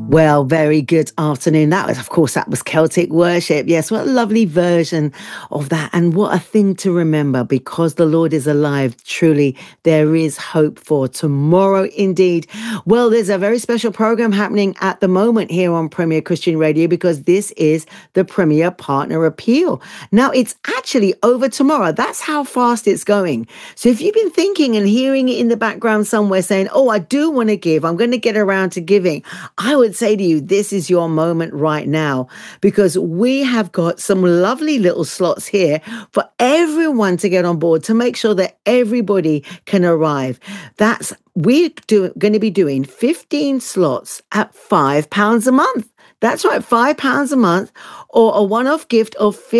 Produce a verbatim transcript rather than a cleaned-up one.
Well, very good afternoon. That was, of course, that was Celtic worship. Yes, what a lovely version of that. And what a thing to remember, because the Lord is alive. Truly, there is hope for tomorrow indeed. Well, there's a very special program happening at the moment here on Premier Christian Radio, because this is the Premier Partner Appeal. Now, it's actually over tomorrow. That's how fast it's going. So if you've been thinking and hearing it in the background somewhere saying, oh, I do want to give, I'm going to get around to giving, I would say to you, this is your moment right now, because we have got some lovely little slots here for everyone to get on board to make sure that everybody can arrive. That's we're do, going to be doing fifteen slots at five pounds a month. That's right, five pounds a month, or a one-off gift of